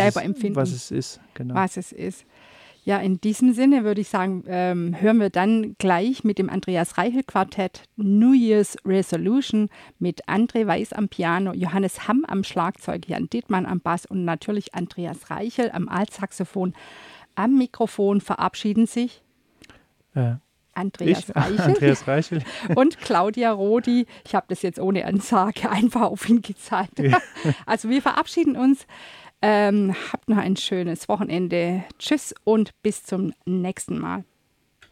selber empfinden. Was es ist, genau. Was es ist. Ja, in diesem Sinne würde ich sagen, hören wir dann gleich mit dem Andreas Reichel Quartett New Year's Resolution mit André Weiß am Piano, Johannes Hamm am Schlagzeug, Jan Dittmann am Bass und natürlich Andreas Reichel am Altsaxophon. Am Mikrofon verabschieden sich Andreas Reichel und Claudia Rohdi. Ich habe das jetzt ohne Ansage einfach auf ihn gezeigt. Ja. Also wir verabschieden uns. Habt noch ein schönes Wochenende. Tschüss und bis zum nächsten Mal.